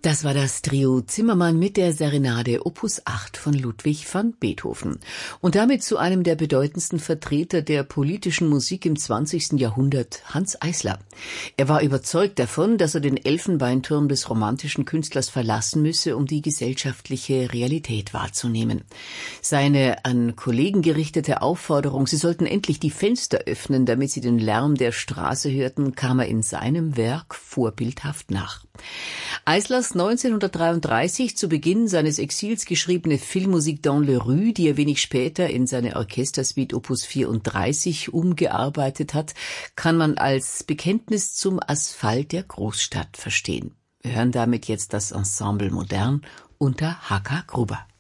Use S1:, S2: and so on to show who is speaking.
S1: Das war das Trio Zimmermann mit der Serenade Opus 8 von Ludwig van Beethoven. Und damit zu einem der bedeutendsten Vertreter der politischen Musik im 20. Jahrhundert, Hanns Eisler. Er war überzeugt davon, dass er den Elfenbeinturm des romantischen Künstlers verlassen müsse, um die gesellschaftliche Realität wahrzunehmen. Seine an Kollegen gerichtete Aufforderung, sie sollten endlich die Fenster öffnen, damit sie den Lärm der Straße hörten, kam er in seinem Werk vorbildhaft nach. Eislers 1933 zu Beginn seines Exils geschriebene Filmmusik dans les rues, die er wenig später in seine Orchestersuite Opus 34 umgearbeitet hat, kann man als Bekenntnis zum Asphalt der Großstadt verstehen. Wir hören damit jetzt das Ensemble Modern unter H.K. Gruber.